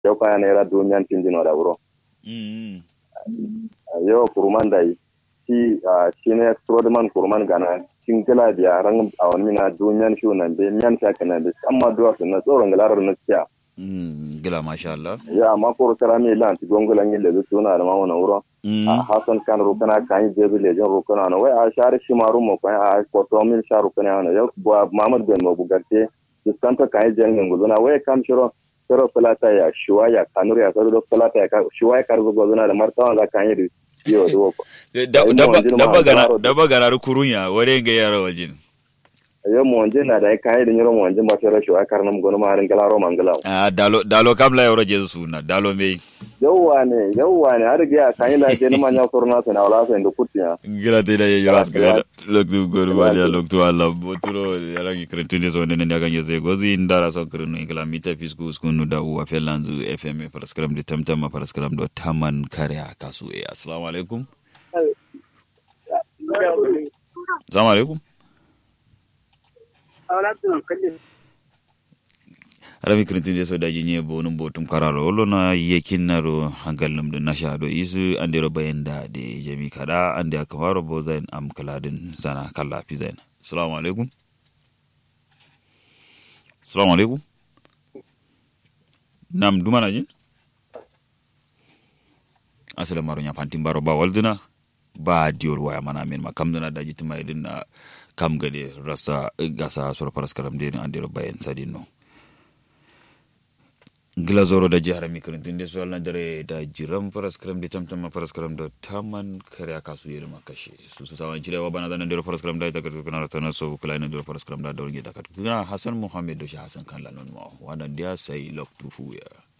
yau kaya naira duniyan tindino da wuro yau kurman da shi ne Rodman kurman gana singila biya ran a wani mina duniyan shi nan be miyan shaka nan be amma duwa sun na tsoron galarar na ciya gila masha Allah ya amma ko tara mi lan ti gongolan yin da suna da mawana wuro a Hassan kan rukana kan jebi lejan rukana na wai a share shi maru mo kan a ko to min sharu kana na yau Muhammad bin Mabugarte diskanta kan jengin guduna wai kam shiro sero plata ya shuwaya kanuri ya sero plata ya shuwaya kargo guduna da martawan za kan yi yo do dabba gana kurunya wore ga yara wajin yo mo nje na da kai da nyoro mo nje ma sero shuwaya karnam gono ma ran galaro mangala dalo kabla yoro jesu na dalo me yawwa ne har ga kan la je ma nya korona sana wala sa inda kutiya gira te da yo askara loktu goru wala loktu alla boturo yara ngi krentinde so nene ndaga nyeze gozi ndara so krenu ingla mita fisku skunu da u afelanzu fm paraskram de tamtama paraskram do taman kare akasu assalamu alaikum assalamu alaikum arami krintinde so daji nye bo num botum kararo olona yekin naro hangalnum do nashado isu andero bayenda de jami kada ande akamaro bo zain am kaladin sana kala fi zain assalamu alaikum nam dumana jin asala maro nya fantim baro ba waldina ba diol waya mana men ma kamdana daji tumay din kam gade rasa gasa sur paraskaram de andero bayen sadino gila zoro da jihar mikirin da su na dare da jiran faraskaram da tamtama faraskaram da taman kare aka su yi makashe su sawan cirewa bana zanen da faraskaram da ita karfi kana tana so kula ne da faraskaram da daurin gida karfi kana Hassan Muhammad da shi Hassan kan lanon ma wannan da sai loktu fuya